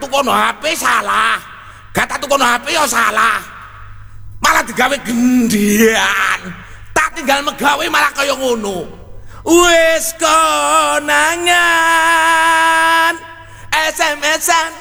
tukono HP salah. Gak tak tukono HP ya salah. Malah digawe gendian. Tak tinggal megawe malah kaya ngono. Wis konangan SMS-an